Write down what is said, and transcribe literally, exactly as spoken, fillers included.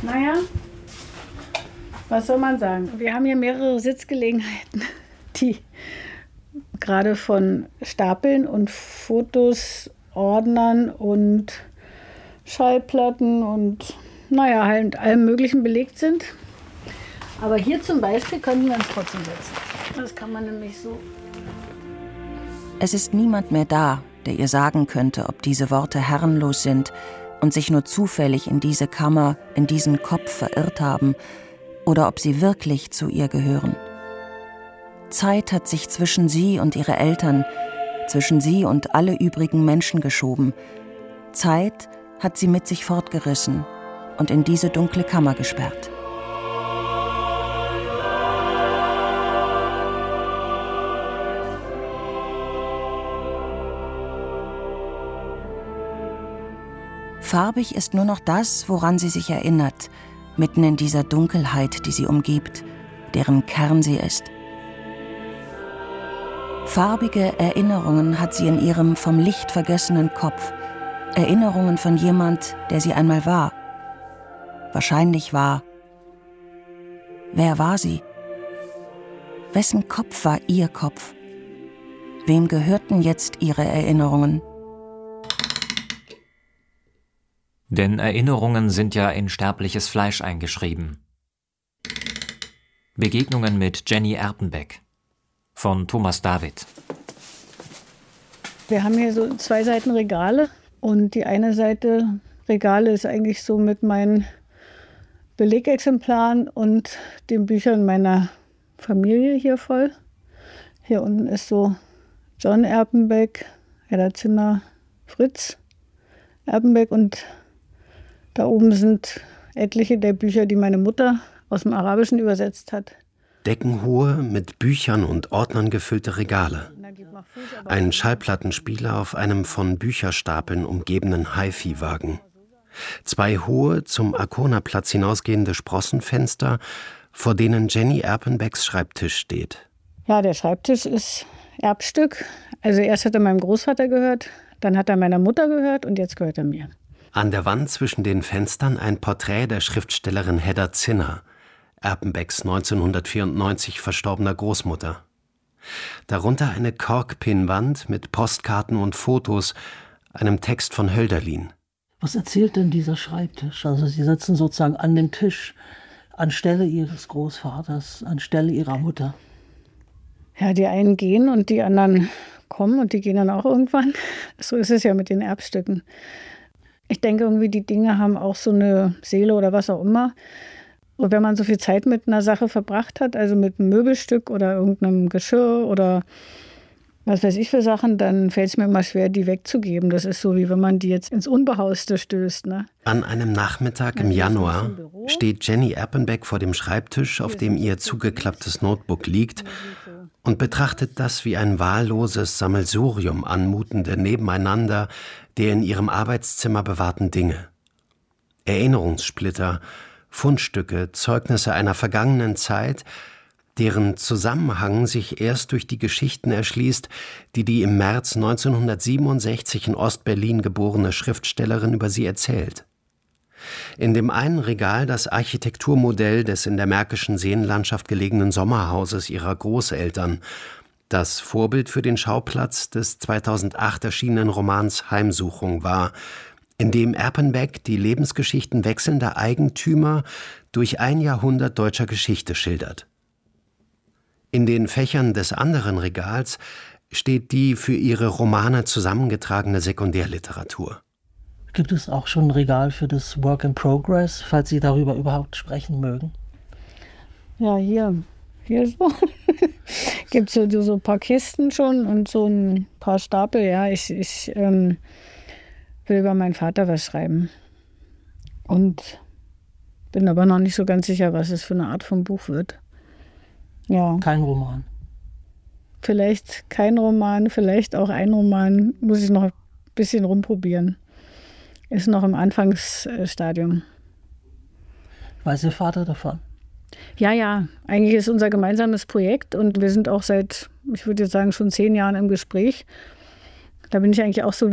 Naja, was soll man sagen? Wir haben hier mehrere Sitzgelegenheiten, die gerade von Stapeln und Fotos, Ordnern und Schallplatten und naja, halt allem Möglichen belegt sind. Aber hier zum Beispiel können wir uns trotzdem setzen. Das kann man nämlich so. Es ist niemand mehr da, der ihr sagen könnte, ob diese Worte herrenlos sind und sich nur zufällig in diese Kammer, in diesen Kopf verirrt haben, oder ob sie wirklich zu ihr gehören. Zeit hat sich zwischen sie und ihre Eltern, zwischen sie und alle übrigen Menschen geschoben. Zeit hat sie mit sich fortgerissen und in diese dunkle Kammer gesperrt. Farbig ist nur noch das, woran sie sich erinnert, mitten in dieser Dunkelheit, die sie umgibt, deren Kern sie ist. Farbige Erinnerungen hat sie in ihrem vom Licht vergessenen Kopf, Erinnerungen von jemand, der sie einmal war. Wahrscheinlich war. Wer war sie? Wessen Kopf war ihr Kopf? Wem gehörten jetzt ihre Erinnerungen? Denn Erinnerungen sind ja in sterbliches Fleisch eingeschrieben. Begegnungen mit Jenny Erpenbeck von Thomas David. Wir haben hier so zwei Seiten Regale und die eine Seite Regale ist eigentlich so mit meinen Belegexemplaren und den Büchern meiner Familie hier voll. Hier unten ist so John Erpenbeck, Hedda Zinner, Fritz Erpenbeck und da oben sind etliche der Bücher, die meine Mutter aus dem Arabischen übersetzt hat. Deckenhohe, mit Büchern und Ordnern gefüllte Regale. Ein Schallplattenspieler auf einem von Bücherstapeln umgebenen Hi-Fi-Wagen. Zwei hohe, zum Arkona-Platz hinausgehende Sprossenfenster, vor denen Jenny Erpenbecks Schreibtisch steht. Ja, der Schreibtisch ist Erbstück. Also erst hat er meinem Großvater gehört, dann hat er meiner Mutter gehört und jetzt gehört er mir. An der Wand zwischen den Fenstern ein Porträt der Schriftstellerin Hedda Zinner, Erpenbecks neunzehnhundertvierundneunzig verstorbener Großmutter. Darunter eine Korkpinwand mit Postkarten und Fotos, einem Text von Hölderlin. Was erzählt denn dieser Schreibtisch? Also Sie sitzen sozusagen an dem Tisch, anstelle Ihres Großvaters, anstelle Ihrer Mutter. Ja, die einen gehen und die anderen kommen und die gehen dann auch irgendwann. So ist es ja mit den Erbstücken. Ich denke irgendwie, die Dinge haben auch so eine Seele oder was auch immer. Und wenn man so viel Zeit mit einer Sache verbracht hat, also mit einem Möbelstück oder irgendeinem Geschirr oder was weiß ich für Sachen, dann fällt es mir immer schwer, die wegzugeben. Das ist so, wie wenn man die jetzt ins Unbehauste stößt. Ne? An einem Nachmittag im Januar steht Jenny Erpenbeck vor dem Schreibtisch, auf dem ihr zugeklapptes Notebook liegt, und betrachtet das wie ein wahlloses Sammelsurium anmutende Nebeneinander der in ihrem Arbeitszimmer bewahrten Dinge. Erinnerungssplitter, Fundstücke, Zeugnisse einer vergangenen Zeit, deren Zusammenhang sich erst durch die Geschichten erschließt, die die im März neunzehnhundertsiebenundsechzig in Ostberlin geborene Schriftstellerin über sie erzählt. In dem einen Regal das Architekturmodell des in der Märkischen Seenlandschaft gelegenen Sommerhauses ihrer Großeltern, das Vorbild für den Schauplatz des zweitausendacht erschienenen Romans Heimsuchung war, in dem Erpenbeck die Lebensgeschichten wechselnder Eigentümer durch ein Jahrhundert deutscher Geschichte schildert. In den Fächern des anderen Regals steht die für ihre Romane zusammengetragene Sekundärliteratur. Gibt es auch schon ein Regal für das Work in Progress, falls Sie darüber überhaupt sprechen mögen? Ja, hier. Hier so. Gibt es so, so ein paar Kisten schon und so ein paar Stapel. Ja, ich, ich ähm, will über meinen Vater was schreiben. Und bin aber noch nicht so ganz sicher, was es für eine Art von Buch wird. Ja. Kein Roman. Vielleicht kein Roman, vielleicht auch ein Roman. Muss ich noch ein bisschen rumprobieren. Ist noch im Anfangsstadium. Weiß Ihr Vater davon? Ja, ja. Eigentlich ist unser gemeinsames Projekt und wir sind auch seit, ich würde jetzt sagen, schon zehn Jahren im Gespräch. Da bin ich eigentlich auch so